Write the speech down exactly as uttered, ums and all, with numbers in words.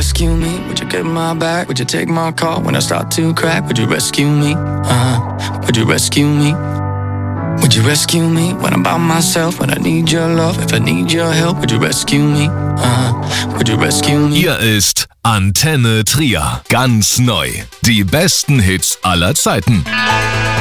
rescue me? Would you get my back? Would you take my call when I start to crack? Would you rescue me? Uh-huh. Would you rescue me? Would you rescue me when I'm by myself? When I need your love, if I need your help, would you rescue me? Uh-huh. Would you rescue me? Hier ist Antenne Trier. Ganz neu. Die besten Hits aller Zeiten.